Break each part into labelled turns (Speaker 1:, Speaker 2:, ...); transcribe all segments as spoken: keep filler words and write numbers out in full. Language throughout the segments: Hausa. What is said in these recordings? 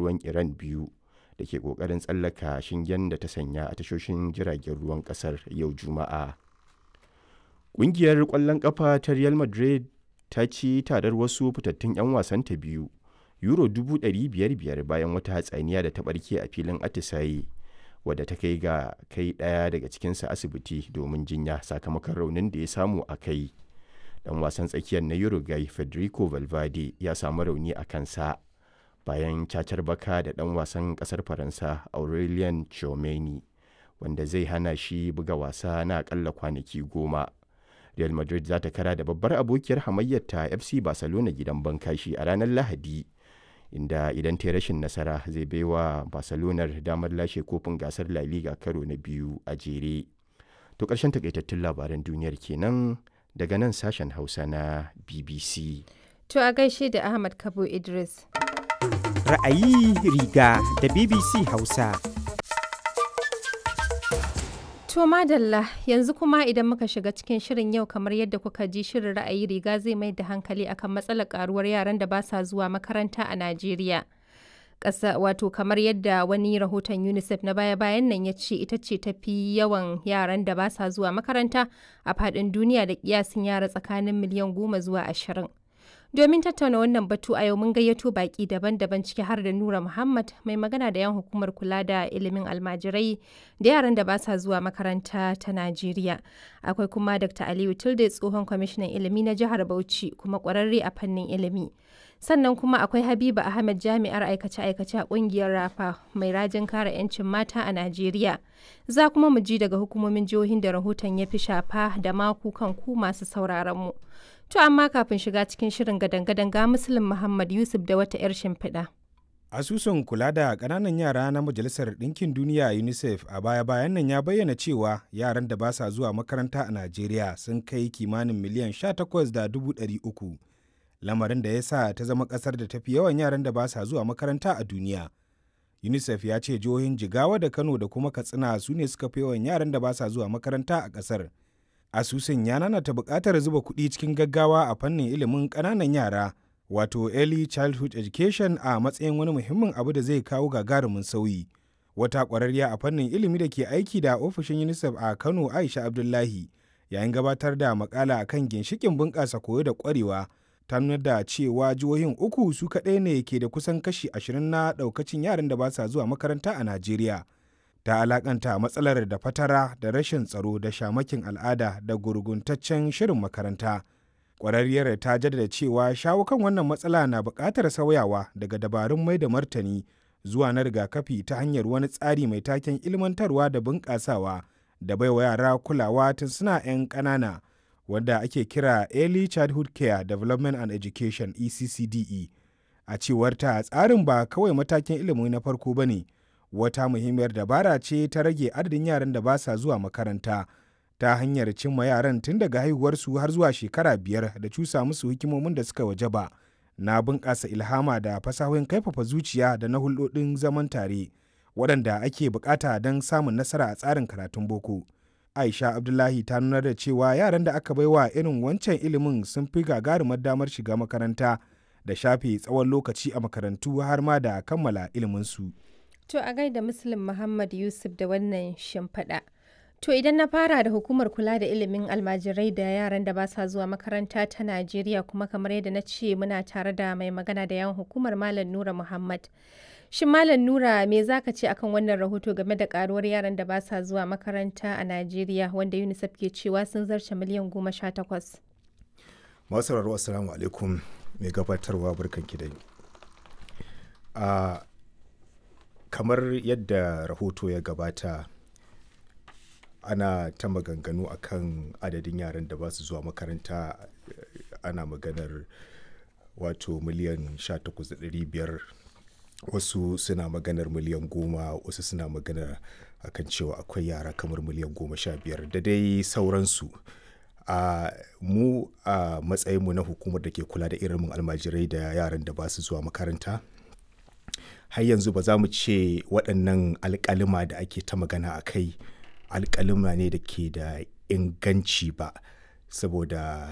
Speaker 1: ruwan Iran biyu da ke ƙoƙarin tsallaka shingen da ta sanya a tashoshin jiragen ruwan ƙasar yau Juma'a. Ƙungiyar ƙwallon ƙafa ta Real Madrid ta ci tarar wasu fitattun 'yan wasanta biyu Euro dubu ɗari biyar biyar bayan wata hatsaniya da ta ɓarke a filin atisaye, wadda ta kai ga kai ɗaya daga cikinsu asibiti domin jinya sakamakon raunin da ya samu a kai. Ɗan wasan tsakiyar na Uruguay Federico Valverde ya samu rauni a kansa bayan cacar baka da ɗan wasan ƙasar Faransa Aurelien Tchouameni, wanda zai hana shi buga wasa na aƙalla kwanaki goma. Real Madrid za ta kara da babbar abokiyar hamayyarta F C Barcelona gidan bankashi a ranar Lahadi, inda idan ta yi rashin nasara zai baiwa Barcelonar damar lashe kofin gasar La Liga karo na biyu a jere. To ƙarshen takaitattun labaran duniyar kenan daga nan sashen Hausa na B B C.
Speaker 2: To a gaishe da Ahmad Kabo Idris.
Speaker 3: Ra'ayi riga da B B C Hausa.
Speaker 2: To madalla, yanzu kuma idan muka shiga cikin shirin yau, kamar yadda kuka ji, shirin ra'ayi riga zai mai da hankali akan matsalar karuwar yaran da ba sa zuwa makaranta a Najeriya. Ƙasa wato kamar yadda wani rahoton UNICEF na baya-bayan nan ya ce ita ce tafi yawan yaran da ba sa zuwa makaranta a faɗin duniya da kiyasin yara tsakanin miliyan goma zuwa ashirin. Domin tattauna wannan batu a yau mun gayyato baki daban-daban ciki har da Nura Muhammad, mai magana da yan hukumar kula da ilimin almajirai da yaran da ba sa zuwa makaranta ta Najeriya. Akwai kuma Dr. Aliyu Tilde, tsohon kwamishinan ilimi na jihar Bauchi kuma kwararre a fannin ilimi. Sannan kuma akwai Habiba Ahmed, jami'ar aikace-aikace a kungiyar Rafa mai rajin kare 'yancin mata a Najeriya. Za kuma mu ji daga hukumomin jihohin da rahoton ya fi shafa da maku kan ku masu sauraron mu. To amma kafin shiga cikin shirin gadan-gadan ga Muslim Muhammad Yusuf da wata 'yar shimfiɗa.
Speaker 3: Asusun kula da ƙananan yara na Majalisar Ɗinkin Duniya UNICEF a baya-bayan nan ya bayyana cewa yaran da ba sa zuwa makaranta a Najeriya sun kai kimanin miliyan sha takwas da dubu ɗari uku, lamarin da ya sa ta zama ƙasar da tafi yawan yaran da ba sa zuwa makaranta a duniya. UNICEF ya ce jihohin Jigawa da Kano da kuma Katsina su ne suka fi yawan yaran da ba sa zuwa makaranta a ƙasar. Asusun ya nanata buƙatar zuba kuɗi cikin gaggawa a fannin ilimin ƙananan yara, wato Early Childhood Education, a matsayin wani muhimmin abu da zai kawo gagarumin sauyi. Wata ƙwararriya a fannin ilimi da ke aiki da ofishin UNICEF a Kano, Aisha Abdullahi, yayin gabatar da makala akan ginshiƙin bunƙasa koyo da ƙwarewa, ta nuna da cewa jihohin uku su kaɗai ne ke da kusan kashi ashirin na ɗaukacin yaran da ba sa zuwa makaranta a Najeriya. Ta alakanta matsalar da fatara da rashin tsaro da shamakin al'ada da gurguntaccen shirin makaranta. Ƙwararriyar ta jaddada cewa shawo kan wannan matsala na buƙatar sauyawa daga dabarun mai da martani zuwa na rigakafi ta hanyar wani tsari mai taken ilmantarwa da bunƙasawa da baiwa yara kulawa tun suna 'yan ƙanana, wanda ake kira Early Childhood Care Development and Education E C C D E. A cewar ta, tsarin ba kawai matakin ilimi na farko ba ne, wata muhimmiyar dabara ce ta rage adadin yaran da ba sa zuwa makaranta ta hanyar cimma yaran tun daga haihuwarsu har zuwa shekara biyar da cusa musu hikimomin da suka wajaba na bunƙasa ilhama da fasahohin kaifafa zuciya da na hulɗoɗin zaman tare waɗanda ake buƙata don samun nasara a tsarin karatun boko. Aisha Abdullahi ta nuna da cewa yaran da aka baiwa irin wancan ilimin sun fi gagarumar damar shiga makaranta da shafe tsawon lokaci a makarantu har ma da kammala iliminsu.
Speaker 2: To a gaida Muslim Muhammad Yusuf da wannan shimfiɗa. To idan na fara da hukumar kula da ilimin almajirai da yaran da ba sa zuwa makaranta ta Najeriya, kuma kamar yadda na ce muna tare da mai magana da yawan hukumar Malam Nura Muhammad. Shin Malam Nura, me za ka ce akan wannan rahoto game da karuwar yaran da ba sa zuwa makaranta a Najeriya, wanda UNICEF ke cewa sun zarce miliyan goma sha takwas?
Speaker 4: Masu sauraro, assalamu alaikum, mai gabatarwa, barkanki dai. Uh, kamar yadda rahoto ya gabata, ana ta maganganu akan adadin yaran da ba su zuwa makaranta. Ana maganar wato miliyan sha takwas da ɗari biyar, wasu suna maganar miliyan goma, wasu suna maganar akan cewa akwai yara kamar miliyan goma sha biyar da dai sauransu. a mu a matsayinmu na hukumar da ke kula da ilimin almajirai da yaran da ba su zuwa makaranta, har yanzu ba za mu ce waɗannan alƙalima da ake ta magana a kai alƙalima ne da ke da inganci ba, saboda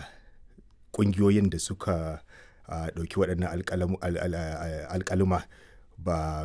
Speaker 4: ƙungiyoyin da suka ɗauki waɗannan alƙalima ba